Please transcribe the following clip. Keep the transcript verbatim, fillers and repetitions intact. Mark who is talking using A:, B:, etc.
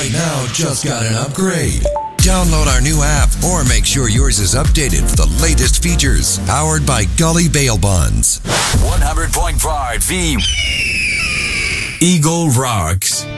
A: right now just got an upgrade. Download our new app or make sure yours is updated for the latest features. Powered by Gully Bail Bonds.
B: one hundred point five The Eagle Rocks.